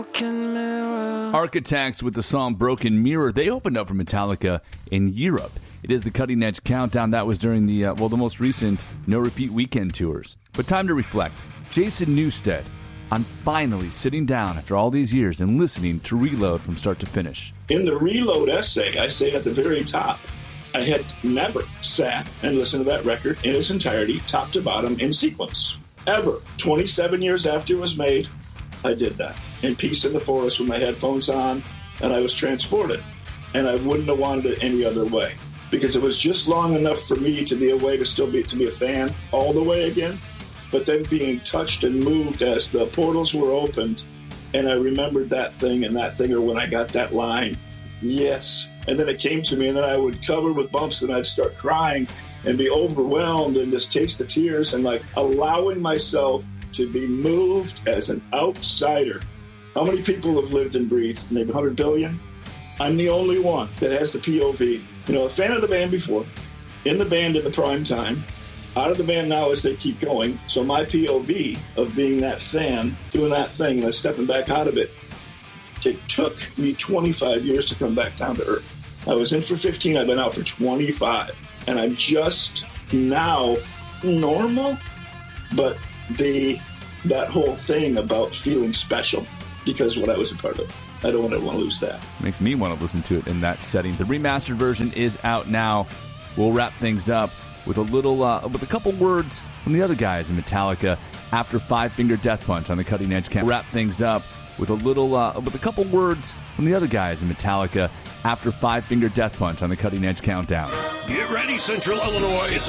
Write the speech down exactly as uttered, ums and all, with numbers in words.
broken mirror. Architects with the song Broken Mirror. They opened up for Metallica in Europe. It is the Cutting Edge Countdown. That was during the, uh, well, the most recent No Repeat Weekend tours. But time to reflect. Jason Newsted on finally sitting down after all these years and listening to Reload from start to finish. In the Reload essay, I say at the very top, I had never sat and listened to that record in its entirety, top to bottom, in sequence. Ever. twenty-seven years after it was made, I did that. In peace in the forest with my headphones on, and I was transported. And I wouldn't have wanted it any other way. Because it was just long enough for me to be a way to still be to be a fan all the way again. But then being touched and moved as the portals were opened, and I remembered that thing and that thing, or when I got that line, yes. And then it came to me, and then I would cover with bumps, and I'd start crying and be overwhelmed and just taste the tears and like allowing myself to be moved as an outsider. How many people have lived and breathed? Maybe one hundred billion? I'm the only one that has the P O V. You know, a fan of the band before, in the band in the prime time, out of the band now as they keep going. So my P O V of being that fan, doing that thing, and then stepping back out of it, it took me twenty-five years to come back down to earth. I was in for fifteen, I've been out for twenty-five. And I'm just now normal, but the that whole thing about feeling special because what I was a part of. I don't want to lose that. Makes me want to listen to it in that setting. The remastered version is out now. We'll wrap things up with a little, uh, with a couple words from the other guys in Metallica after Five Finger Death Punch on the Cutting Edge Countdown. We'll wrap things up with a little, uh, with a couple words from the other guys in Metallica after Five Finger Death Punch on the Cutting Edge Countdown. Get ready, Central Illinois. It's